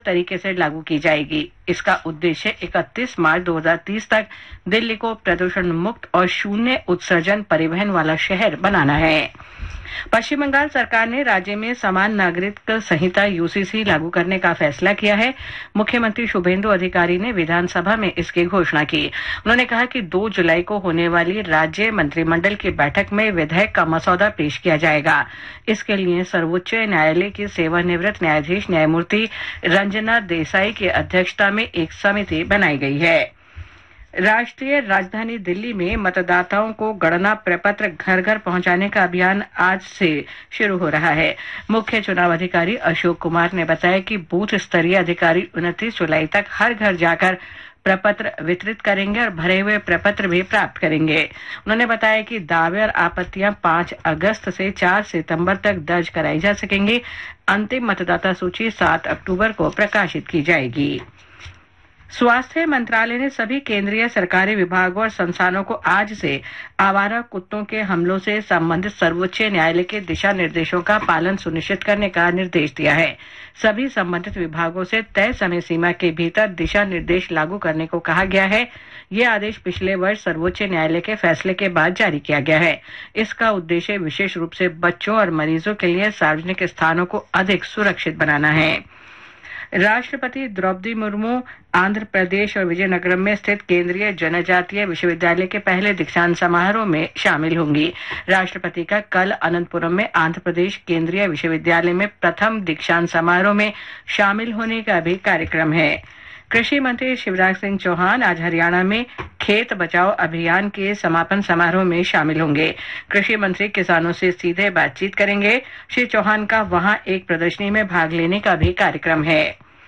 तरीके से लागू की जाएगी। इसका उद्देश्य 31 मार्च 2030 तक दिल्ली को प्रदूषण मुक्त और शून्य उत्सर्जन परिवहन वाला शहर बनाना है। पश्चिम बंगाल सरकार ने राज्य में समान नागरिक संहिता यूसीसी लागू करने का फैसला किया है। मुख्यमंत्री शुभेंदु अधिकारी ने विधानसभा में इसकी घोषणा की। उन्होंने कहा कि 2 जुलाई को होने वाली राज्य मंत्रिमंडल की बैठक में विधेयक का मसौदा पेश किया जाएगा। इसके लिए सर्वोच्च न्यायालय की सेवानिवृत्त न्यायाधीश न्यायमूर्ति रंजना देसाई की अध्यक्षता में एक समिति बनाई गई है। राष्ट्रीय राजधानी दिल्ली में मतदाताओं को गणना प्रपत्र घर घर पहुंचाने का अभियान आज से शुरू हो रहा है। मुख्य चुनाव अधिकारी अशोक कुमार ने बताया कि बूथ स्तरीय अधिकारी 29 जुलाई तक हर घर जाकर प्रपत्र वितरित करेंगे और भरे हुए प्रपत्र भी प्राप्त करेंगे। उन्होंने बताया कि दावे और आपत्तियां 5 अगस्त से 4 सितंबर तक दर्ज कराई जा सकेंगी। अंतिम मतदाता सूची 7 अक्टूबर को प्रकाशित की जाएगी। स्वास्थ्य मंत्रालय ने सभी केंद्रीय सरकारी विभागों और संस्थानों को आज से आवारा कुत्तों के हमलों से संबंधित सर्वोच्च न्यायालय के दिशा निर्देशों का पालन सुनिश्चित करने का निर्देश दिया है। सभी संबंधित विभागों से तय समय सीमा के भीतर दिशा निर्देश लागू करने को कहा गया है। ये आदेश पिछले वर्ष सर्वोच्च न्यायालय के फैसले के बाद जारी किया गया है। इसका उद्देश्य विशेष रूप से बच्चों और मरीजों के लिए सार्वजनिक स्थानों को अधिक सुरक्षित बनाना है। राष्ट्रपति द्रौपदी मुर्मू आंध्र प्रदेश और विजयनगरम में स्थित केंद्रीय जनजातीय विश्वविद्यालय के पहले दीक्षांत समारोह में शामिल होंगी। राष्ट्रपति का कल अनंतपुरम में आंध्र प्रदेश केंद्रीय विश्वविद्यालय में प्रथम दीक्षांत समारोह में शामिल होने का भी कार्यक्रम है। कृषि मंत्री शिवराज सिंह चौहान आज हरियाणा में खेत बचाओ अभियान के समापन समारोह में शामिल होंगे। कृषि मंत्री किसानों से सीधे बातचीत करेंगे। श्री चौहान का वहां एक प्रदर्शनी में भाग लेने का भी कार्यक्रम है।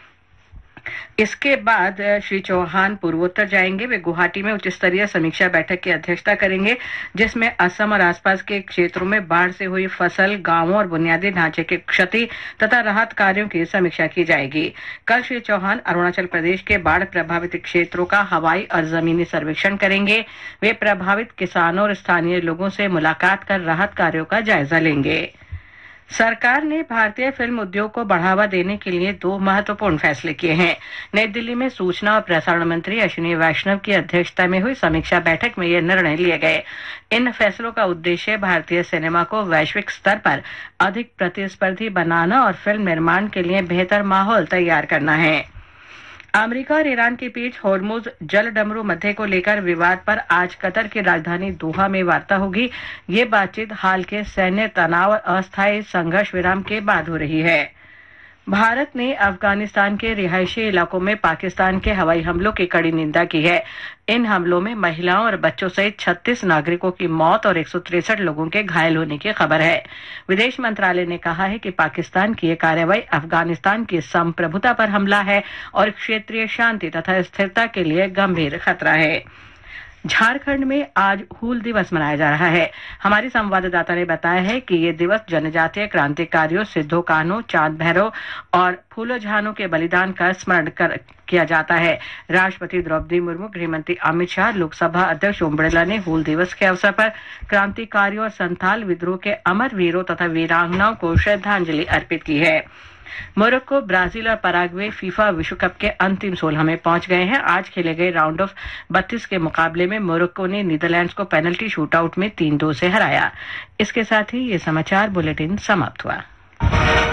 इसके बाद श्री चौहान पूर्वोत्तर जाएंगे। वे गुवाहाटी में उच्च स्तरीय समीक्षा बैठक की अध्यक्षता करेंगे, जिसमें असम और आसपास के क्षेत्रों में बाढ़ से हुई फसल, गांवों और बुनियादी ढांचे की क्षति तथा राहत कार्यों की समीक्षा की जाएगी। कल श्री चौहान अरुणाचल प्रदेश के बाढ़ प्रभावित क्षेत्रों का हवाई और जमीनी सर्वेक्षण करेंगे। वे प्रभावित किसानों और स्थानीय लोगों से मुलाकात कर राहत कार्यों का जायजा लेंगे। सरकार ने भारतीय फिल्म उद्योग को बढ़ावा देने के लिए 2 महत्वपूर्ण फैसले किए हैं। नई दिल्ली में सूचना और प्रसारण मंत्री अश्विनी वैष्णव की अध्यक्षता में हुई समीक्षा बैठक में ये निर्णय लिए गए। इन फैसलों का उद्देश्य भारतीय सिनेमा को वैश्विक स्तर पर अधिक प्रतिस्पर्धी बनाना और फिल्म निर्माण के लिए बेहतर माहौल तैयार करना है। अमेरिका और ईरान के बीच होर्मुज जल डमरू मध्य को लेकर विवाद पर आज कतर की राजधानी दोहा में वार्ता होगी। ये बातचीत हाल के सैन्य तनाव और अस्थायी संघर्ष विराम के बाद हो रही है। भारत ने अफगानिस्तान के रिहायशी इलाकों में पाकिस्तान के हवाई हमलों की कड़ी निंदा की है। इन हमलों में महिलाओं और बच्चों सहित 36 नागरिकों की मौत और 163 लोगों के घायल होने की खबर है। विदेश मंत्रालय ने कहा है कि पाकिस्तान की यह कार्रवाई अफगानिस्तान की संप्रभुता पर हमला है और क्षेत्रीय शांति तथा स्थिरता के लिए गंभीर खतरा है। झारखंड में आज हूल दिवस मनाया जा रहा है। हमारी संवाददाता ने बताया है कि ये दिवस जनजातीय क्रांतिकारियों सिद्धो कान्हू, चांद भैरव और फूलो झानो के बलिदान का स्मरण किया जाता है। राष्ट्रपति द्रौपदी मुर्मू, गृहमंत्री अमित शाह, लोकसभा अध्यक्ष ओम बिरला ने हूल दिवस के अवसर पर क्रांतिकारियों और संथाल विद्रोह के अमर वीरों तथा वीरांगनाओं को श्रद्धांजलि अर्पित की है। मोरक्को, ब्राजील और पराग्वे फीफा विश्व कप के अंतिम 16 में पहुंच गए हैं। आज खेले गए राउंड ऑफ 32 के मुकाबले में मोरक्को ने नीदरलैंड्स को पेनल्टी शूटआउट में 3-2 से हराया। इसके साथ ही ये समाचार बुलेटिन समाप्त हुआ।